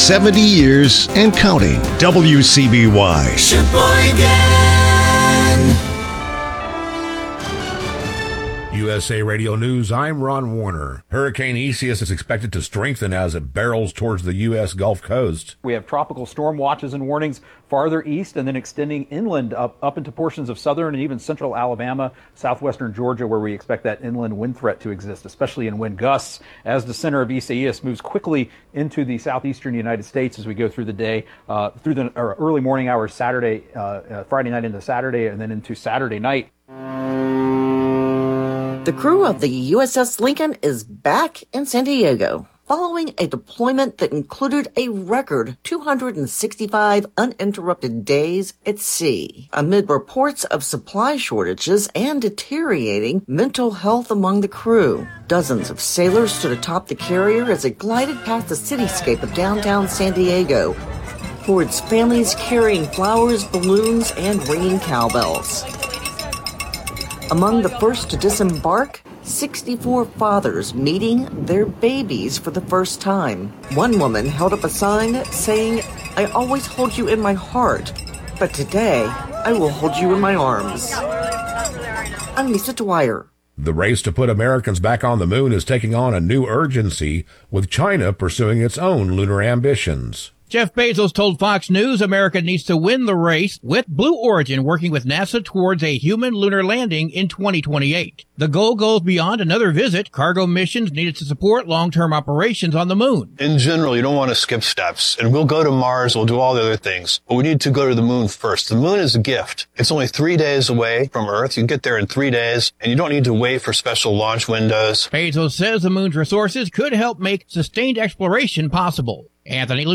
70 years and counting. WCBY. USA Radio News, I'm Ron Warner. Hurricane Isaias is expected to strengthen as it barrels towards the U.S. Gulf Coast. We have tropical storm watches and warnings farther east and then extending inland up into portions of southern and even central Alabama, southwestern Georgia, where we expect that inland wind threat to exist, especially in wind gusts, as the center of Isaias moves quickly into the southeastern United States as we go through the day, through the early morning hours Friday night into Saturday, and then into Saturday night. The crew of the USS Lincoln is back in San Diego, following a deployment that included a record 265 uninterrupted days at sea, amid reports of supply shortages and deteriorating mental health among the crew. Dozens of sailors stood atop the carrier as it glided past the cityscape of downtown San Diego, towards families carrying flowers, balloons, and ringing cowbells. Among the first to disembark, 64 fathers meeting their babies for the first time. One woman held up a sign saying, "I always hold you in my heart, but today I will hold you in my arms." I'm Lisa Dwyer. The race to put Americans back on the moon is taking on a new urgency, with China pursuing its own lunar ambitions. Jeff Bezos told Fox News America needs to win the race, with Blue Origin working with NASA towards a human lunar landing in 2028. The goal goes beyond another visit. Cargo missions needed to support long-term operations on the moon. In general, you don't want to skip steps. And we'll go to Mars, we'll do all the other things. But we need to go to the moon first. The moon is a gift. It's only 3 days away from Earth. You can get there in 3 days, and you don't need to wait for special launch windows. Bezos says the moon's resources could help make sustained exploration possible. Anthony